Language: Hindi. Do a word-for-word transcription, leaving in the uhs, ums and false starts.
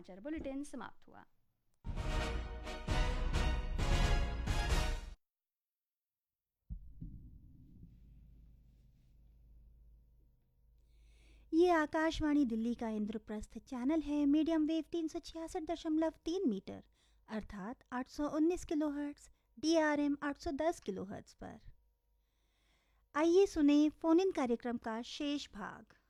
समाचार बुलेटिन समाप्त हुआ। ये आकाशवाणी दिल्ली का इंद्रप्रस्थ चैनल है। मीडियम वेव तीन सौ छियासठ दशमलव तीन मीटर अर्थात आठ सौ उन्नीस किलोहर्ट्ज़, डी आर एम आठ सौ दस किलोहर्ट्ज़ पर। आइए सुने फोन इन कार्यक्रम का शेष भाग।